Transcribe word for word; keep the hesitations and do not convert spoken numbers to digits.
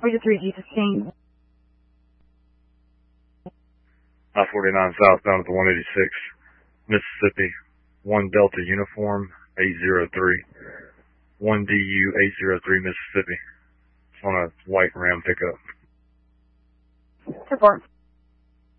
Where's your three G sustained? I forty-nine southbound at the one eighty-six, Mississippi, one Delta Uniform, eight zero three, one D U eight zero three, Mississippi. It's on a white Ram pickup. Report.